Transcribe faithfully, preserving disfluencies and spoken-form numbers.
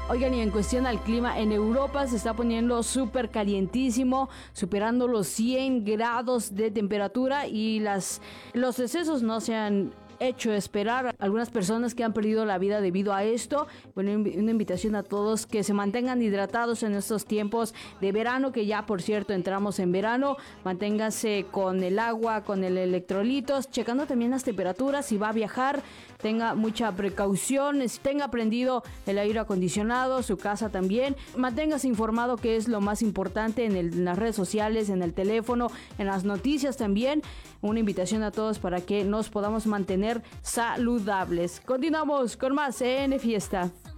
Oigan, y en cuestión al clima, en Europa se está poniendo súper calientísimo, superando los cien grados de temperatura, y las los decesos no se han hecho esperar. Algunas personas que han perdido la vida debido a esto. Bueno, una invitación a todos que se mantengan hidratados en estos tiempos de verano, que ya por cierto entramos en verano. Manténganse con el agua, con el electrolitos, checando también las temperaturas. Si va a viajar, tenga mucha precaución, tenga prendido el aire acondicionado, su casa también. Manténgase informado, que es lo más importante, en, el, en las redes sociales, en el teléfono, en las noticias también. Una invitación a todos para que nos podamos mantener saludables. Continuamos con más en Fiesta.